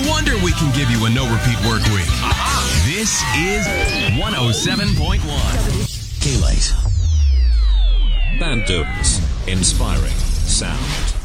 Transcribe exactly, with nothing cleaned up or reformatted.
wonder we can give you a no-repeat work week. This is one oh seven point one. K-Light. Band Dudes. Inspiring sound.